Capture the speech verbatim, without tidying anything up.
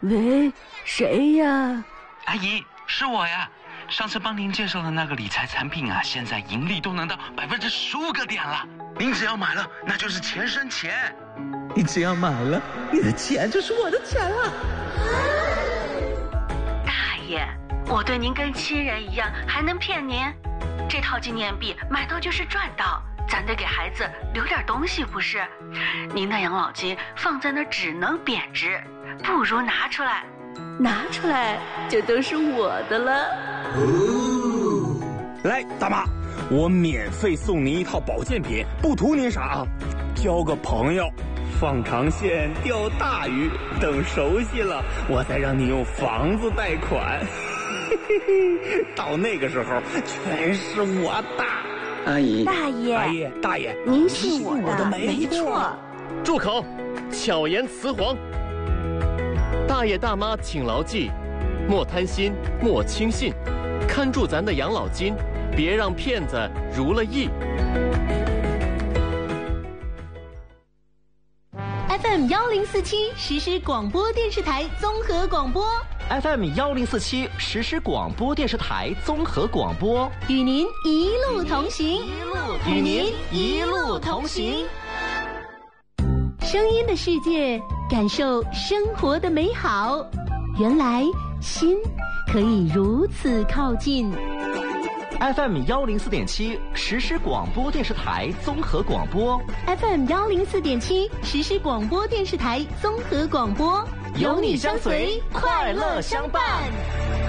喂，谁呀？ 阿姨，是我呀。上次帮您介绍的那个理财产品啊，现在盈利都能到百分之十五个点了。您只要买了，那就是钱生钱。 你只要买了，你的钱就是我的钱了。 大爷，我对您跟亲人一样，还能骗您？这套纪念币买到就是赚到，咱得给孩子留点东西不是？您的养老金放在那儿只能贬值，不如拿出来。 拿出来就都是我的了。 哦，来，大妈，我免费送您一套保健品，不图您啥啊，交个朋友，放长线钓大鱼，等熟悉了，我再让你用房子贷款。嘿嘿嘿，到那个时候全是我的。 阿姨， 大爷， 阿姨，大爷， 您信我的， 我的没错。 住口！巧言辞黄。大爷大妈请牢记，莫贪心，莫轻信，看住咱的养老金，别让骗子如了意。 F M 幺零四七实时广播电视台综合广播 ，F M 幺零四七实时广播电视台综合广播， 与您一路同行， 与您一路同行。 声音的世界，感受生活的美好。原来心可以如此靠近。 F M 幺零四点七实时广播电视台综合广播 ，F M 幺零四点七实时广播电视台综合广播， 有你相随，快乐相伴。